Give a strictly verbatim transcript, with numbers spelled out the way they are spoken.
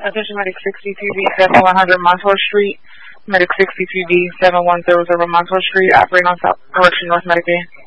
Attention Medic sixty-two D, seventy-one hundred Montour Street. Medic sixty-two D, seventy-one hundred Montour Street, operating on South Correction North Medic.